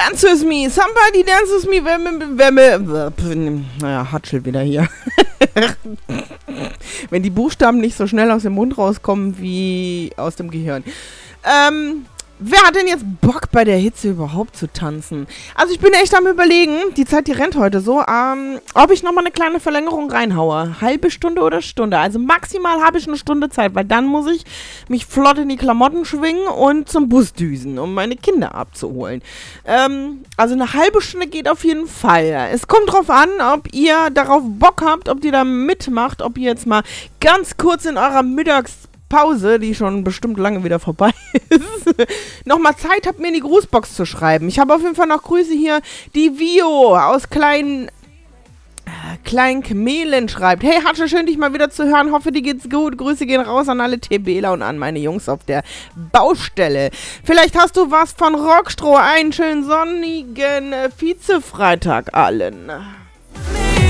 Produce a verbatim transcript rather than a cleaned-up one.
dance with me, somebody dance with me, wenn mir, wenn mir, naja, Hatschel wieder hier. Wenn die Buchstaben nicht so schnell aus dem Mund rauskommen wie aus dem Gehirn. Ähm, wer hat denn jetzt Bock bei der Hitze überhaupt zu tanzen? Also ich bin echt am Überlegen, die Zeit, die rennt heute so, ähm, ob ich nochmal eine kleine Verlängerung reinhaue. Halbe Stunde oder Stunde. Also maximal habe ich eine Stunde Zeit, weil dann muss ich mich flott in die Klamotten schwingen und zum Bus düsen, um meine Kinder abzuholen. Ähm, also eine halbe Stunde geht auf jeden Fall. Es kommt drauf an, ob ihr darauf Bock habt, ob ihr da mitmacht, ob ihr jetzt mal ganz kurz in eurer Mittags Pause, die schon bestimmt lange wieder vorbei ist, nochmal Zeit habt, mir in die Grußbox zu schreiben. Ich habe auf jeden Fall noch Grüße hier. Die Vio aus Klein... Äh, Klein Kmelen schreibt: Hey, Hatsche, schön dich mal wieder zu hören. Hoffe, dir geht's gut. Grüße gehen raus an alle TBler und an meine Jungs auf der Baustelle. Vielleicht hast du was von Rockstroh. Einen schönen sonnigen äh, Vize-Freitag allen.